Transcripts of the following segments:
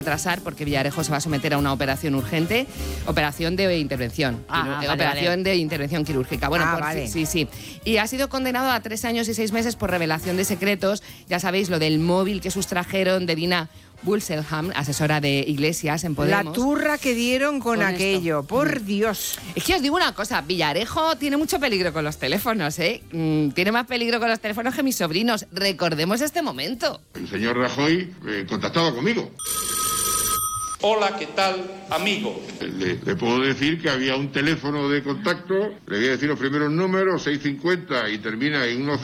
Retrasar porque Villarejo se va a someter a una operación urgente, operación de intervención, de intervención quirúrgica. Bueno, vale. Sí. Y ha sido condenado a 3 años y 6 meses por revelación de secretos. Ya sabéis, lo del móvil que sustrajeron de Dina Bulselham, asesora de Iglesias en Podemos. La turra que dieron con aquello, esto. Por Dios. Es que os digo una cosa, Villarejo tiene mucho peligro con los teléfonos, ¿eh? Tiene más peligro con los teléfonos que mis sobrinos. Recordemos este momento. El señor Rajoy contactaba conmigo. Hola, ¿qué tal, amigo? Le puedo decir que había un teléfono de contacto, le voy a decir los primeros números, 650 y termina en 10.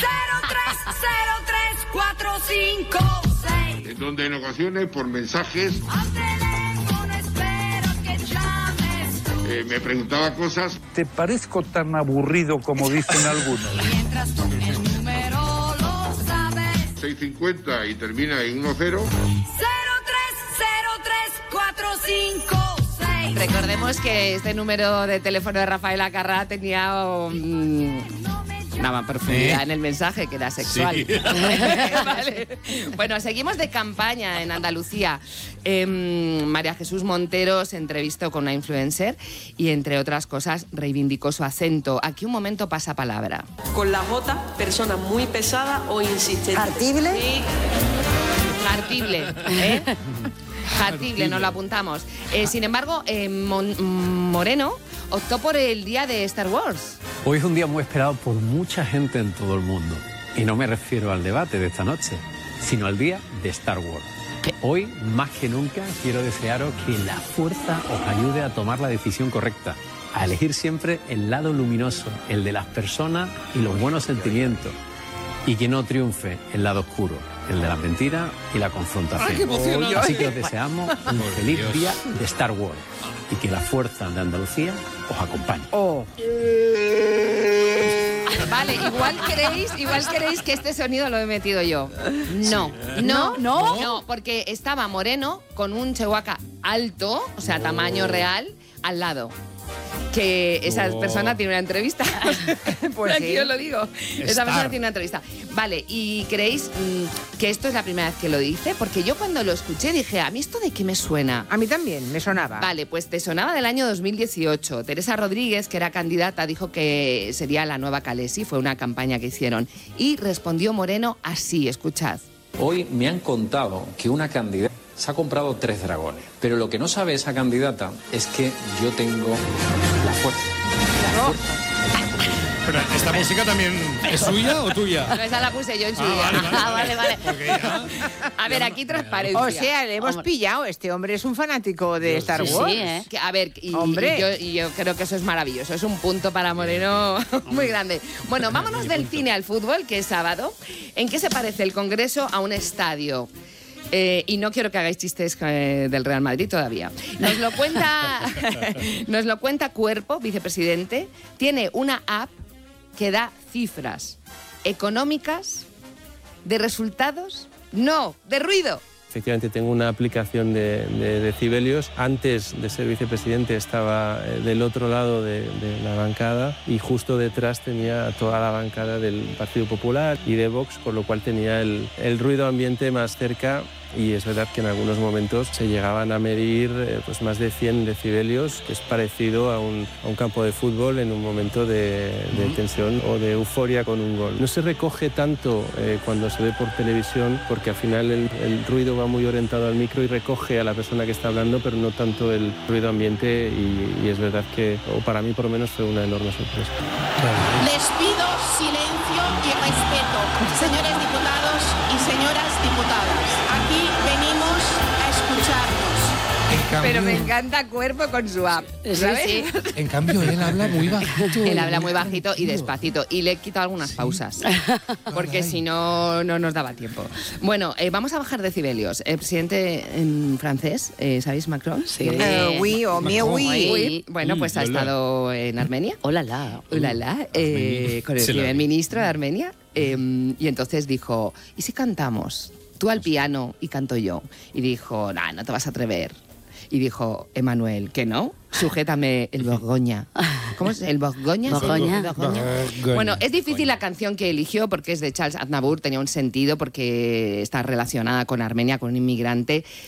03034556. En donde en ocasiones, por mensajes, me preguntaba cosas. ¿Te parezco tan aburrido como dicen algunos? Mientras tú el número lo sabes. 650 y termina en 10. 03034556. Recordemos que este número de teléfono de Rafael Acarrá tenía una profundidad en el mensaje, que era sexual. Sí. Vale. Bueno, seguimos de campaña en Andalucía. María Jesús Montero se entrevistó con una influencer y, entre otras cosas, reivindicó su acento. Aquí un momento pasa palabra. Con la J, persona muy pesada o insistente. ¿Artible? Sí. Jartible, ¿eh? Jartible, nos lo apuntamos. Sin embargo, Moreno optó por el día de Star Wars. Hoy es un día muy esperado por mucha gente en todo el mundo. Y no me refiero al debate de esta noche, sino al día de Star Wars. Hoy, más que nunca, quiero desearos que la fuerza os ayude a tomar la decisión correcta, a elegir siempre el lado luminoso, el de las personas y los buenos sentimientos, y que no triunfe el lado oscuro, el de la mentira y la confrontación. ¡Ay, qué emocionante! Así que os deseamos un feliz día de Star Wars y que la fuerza de Andalucía os acompañe. Vale, igual queréis que este sonido lo he metido yo. No, porque estaba Moreno con un Chewbacca alto, o sea, tamaño real, al lado. Que esa persona tiene una entrevista. Pues aquí os lo digo. Esa persona tiene una entrevista. Vale, ¿y creéis que esto es la primera vez que lo dice? Porque yo cuando lo escuché dije, ¿a mí esto de qué me suena? A mí también, me sonaba. Vale, pues te sonaba del año 2018. Teresa Rodríguez, que era candidata, dijo que sería la nueva Calesi. Fue una campaña que hicieron. Y respondió Moreno así, escuchad. Hoy me han contado que una candidata se ha comprado 3 dragones. Pero lo que no sabe esa candidata es que yo tengo la fuerza. Pero esta música también es suya o tuya. No, esa la puse yo en su día. Vale. A ver, aquí transparencia. O sea, le hemos pillado. Este hombre es un fanático de Star Wars. Sí, ¿eh? A ver, Hombre. Yo creo que eso es maravilloso. Es un punto para Moreno muy grande. Bueno, vámonos del cine al fútbol, que es sábado. ¿En qué se parece el Congreso a un estadio? Y no quiero que hagáis chistes del Real Madrid todavía. Nos lo cuenta Cuerpo, vicepresidente. Tiene una app que da cifras económicas, de resultados, no, de ruido. Efectivamente, tengo una aplicación de decibelios. Antes de ser vicepresidente estaba del otro lado de la bancada y justo detrás tenía toda la bancada del Partido Popular y de Vox, con lo cual tenía el ruido ambiente más cerca. Y es verdad que en algunos momentos se llegaban a medir pues más de 100 decibelios, que es parecido a un campo de fútbol en un momento de tensión o de euforia con un gol. No se recoge tanto cuando se ve por televisión, porque al final el ruido va muy orientado al micro y recoge a la persona que está hablando, pero no tanto el ruido ambiente, y es verdad que, o para mí por lo menos, fue una enorme sorpresa. Les pido silencio y respeto, señores diputados y señoras diputadas. Aquí venimos a escucharnos. Pero me encanta Cuerpo con su app, ¿sabes? Sí. En cambio, él habla muy bajito. Él habla muy bajito y despacito. Y le he quitado algunas pausas, porque si no, no nos daba tiempo. Bueno, vamos a bajar decibelios. El presidente en francés, ¿sabéis Macron? Sí. Oui, o mieux oui. Bueno, pues ha estado en Armenia. Hola. Con el primer ministro de Armenia. Y entonces dijo, ¿y si cantamos? Tú al piano y canto yo. Y dijo, no te vas a atrever. Y dijo Emmanuel, ¿que no? Sujétame el Borgoña. ¿Cómo es? ¿El Borgoña? Borgoña. Bueno, es difícil la canción que eligió porque es de Charles Aznavour, tenía un sentido porque está relacionada con Armenia, con un inmigrante,